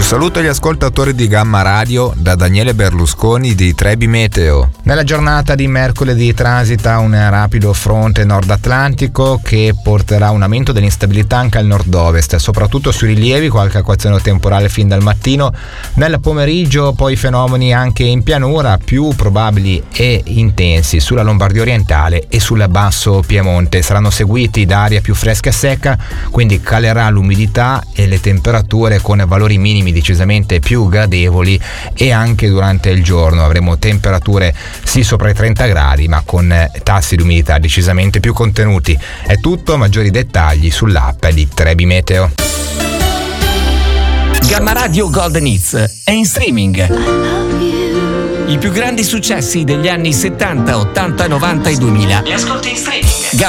saluto agli ascoltatori di Gamma Radio da Daniele Berlusconi di Trebi Meteo. Nella giornata di mercoledì transita un rapido fronte nord atlantico che porterà un aumento dell'instabilità anche al nord-ovest, soprattutto sui rilievi, qualche acquazzone temporale fin dal mattino. Nel pomeriggio poi fenomeni anche in pianura, più probabili e intensi sulla Lombardia orientale e sul basso Piemonte. Saranno seguiti da aria più fresca e secca, quindi calerà l'umidità e le temperature con valori minimi decisamente più gradevoli, e anche durante il giorno avremo temperature sì sopra i 30 gradi ma con tassi di umidità decisamente più contenuti. È tutto, maggiori dettagli sull'app di Trebi Meteo. Gamma Radio Golden Hits è in streaming. I più grandi successi degli anni 70, 80, 90 e 2000 li ascolti in streaming.